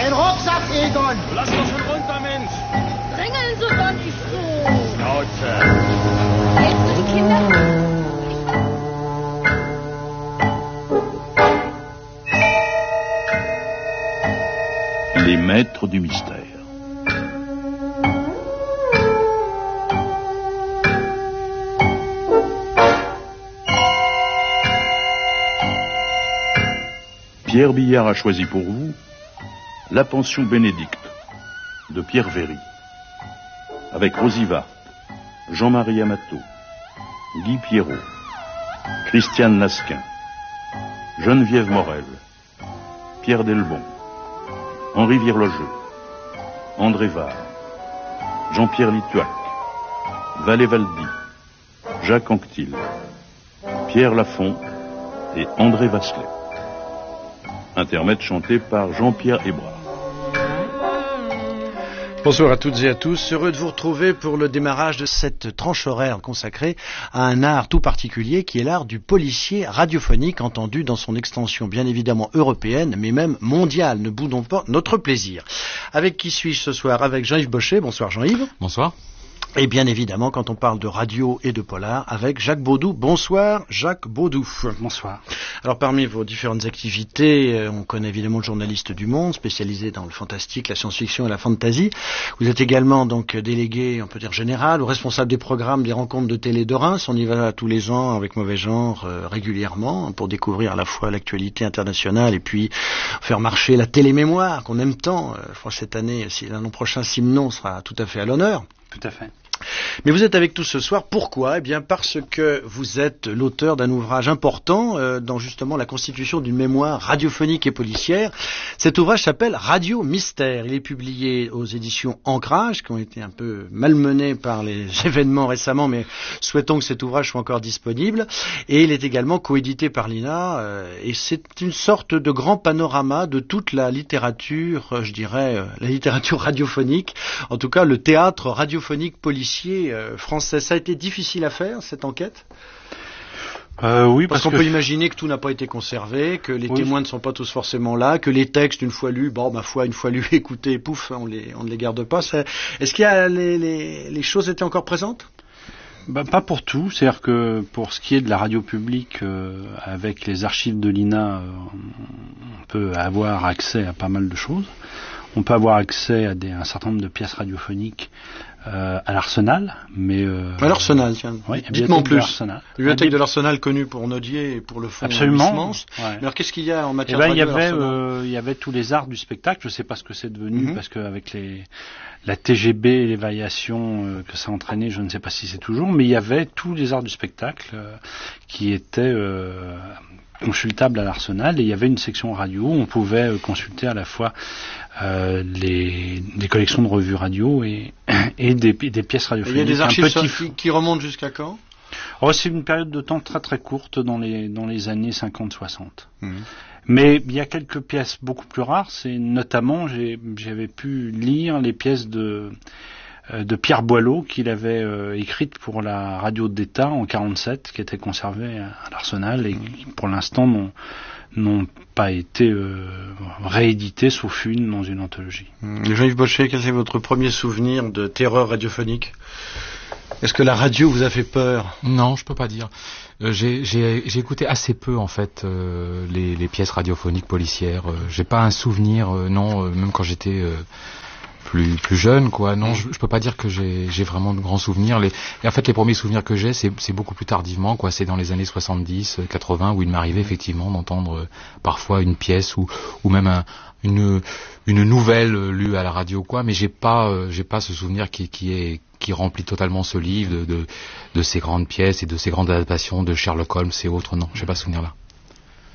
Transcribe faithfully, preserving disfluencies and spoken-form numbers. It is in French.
Den Rucksack, Egon! Lass doch schon runter, Mensch! Drängeln Sie doch nicht so! Schnauze! Jetzt nur die Kinder! Les maîtres du mystère. Pierre Billard a choisi pour vous La pension Bénédicte de Pierre Véry, avec Rosy Vart, Jean-Marie Amato, Guy Pierrot, Christiane Lasquin, Geneviève Morel, Pierre Delbon, Henri Virlogeux, André Vard, Jean-Pierre Lituac, Valé Valdy, Jacques Anquetil, Pierre Lafont et André Vasselet. Intermède chanté par Jean-Pierre Hébrard. Bonsoir à toutes et à tous, heureux de vous retrouver pour le démarrage de cette tranche horaire consacrée à un art tout particulier qui est l'art du policier radiophonique, entendu dans son extension bien évidemment européenne mais même mondiale. Ne boudons pas notre plaisir. Avec qui suis-je ce soir? Avec Jean-Yves Bochet. Bonsoir Jean-Yves. Bonsoir. Et bien évidemment, quand on parle de radio et de polar, avec Jacques Baudou. Bonsoir, Jacques Baudou. Bonsoir. Alors, parmi vos différentes activités, on connaît évidemment le journaliste du Monde, spécialisé dans le fantastique, la science-fiction et la fantasy. Vous êtes également donc délégué, on peut dire général, ou responsable des programmes des rencontres de télé de Reims. On y va tous les ans avec Mauvais Genre euh, régulièrement pour découvrir à la fois l'actualité internationale et puis faire marcher la télémémoire qu'on aime tant. Euh, je crois que cette année, si l'an prochain, Simon sera tout à fait à l'honneur. Tout à fait. Mais vous êtes avec nous ce soir, pourquoi? Eh bien parce que vous êtes l'auteur d'un ouvrage important euh, dans justement la constitution d'une mémoire radiophonique et policière. Cet ouvrage s'appelle Radio Mystère. Il est publié aux éditions Ancrage, qui ont été un peu malmenées par les événements récemment, mais souhaitons que cet ouvrage soit encore disponible. Et il est également coédité par l'I N A, euh, et c'est une sorte de grand panorama de toute la littérature, euh, je dirais, euh, la littérature radiophonique, en tout cas le théâtre radiophonique policier français. Ça a été difficile à faire, cette enquête? euh, Oui, parce, parce qu'on que... peut imaginer que tout n'a pas été conservé, que les oui. témoins ne sont pas tous forcément là, que les textes, une fois lus, bon, ma foi, une fois lus, écoutez, pouf, on, les, on ne les garde pas. C'est... Est-ce qu'il y a les, les, les choses étaient encore présentes? Bah, pas pour tout, c'est-à-dire que pour ce qui est de la radio publique, euh, avec les archives de l'I N A, euh, on peut avoir accès à pas mal de choses. On peut avoir accès à des, un certain nombre de pièces radiophoniques euh, à l'Arsenal, mais... Euh, à l'Arsenal, tiens. Oui, dites-moi en plus. La bibliothèque de l'Arsenal connue pour Nodier et pour le fond Absolument. Ouais. Mais alors qu'est-ce qu'il y a en matière eh ben, de radio il y avait, euh, il y avait tous les arts du spectacle, je ne sais pas ce que c'est devenu, mm-hmm. parce qu'avec les... la T G B et les variations euh, que ça a entraîné, je ne sais pas si c'est toujours, mais il y avait tous les arts du spectacle euh, qui étaient euh, consultables à l'Arsenal, et il y avait une section radio où on pouvait euh, consulter à la fois euh, les, les collections de revues radio et, et des, des pièces radiophoniques. Il y a des archives petit... qui, qui remontent jusqu'à quand? Oh, c'est une période de temps très très courte dans les, dans les années cinquante soixante. Mmh. Mais il y a quelques pièces beaucoup plus rares, c'est notamment, j'ai, j'avais pu lire les pièces de, euh, de Pierre Boileau qu'il avait euh, écrites pour la radio d'État en quarante-sept, qui étaient conservées à, à l'Arsenal et qui pour l'instant n'ont, n'ont pas été euh, rééditées sauf une dans une anthologie. Mmh. Jean-Yves Bochet, quel est votre premier souvenir de terreur radiophonique? Est-ce que la radio vous a fait peur? Non, je peux pas dire. Euh, j'ai, j'ai, j'ai écouté assez peu en fait euh, les, les pièces radiophoniques policières. Euh, j'ai pas un souvenir, euh, non, euh, même quand j'étais euh, plus plus jeune, quoi. Non, je, je peux pas dire que j'ai, j'ai vraiment de grands souvenirs. Les, et en fait, les premiers souvenirs que j'ai, c'est, c'est beaucoup plus tardivement, quoi. C'est dans les années soixante-dix, quatre-vingts, où il m'arrivait effectivement d'entendre euh, parfois une pièce ou ou même un, une une nouvelle euh, lue à la radio, quoi. Mais j'ai pas euh, j'ai pas ce souvenir qui qui est qui remplit totalement ce livre de, de, de ces grandes pièces et de ces grandes adaptations de Sherlock Holmes et autres. Non, j'ai pas ce souvenir-là.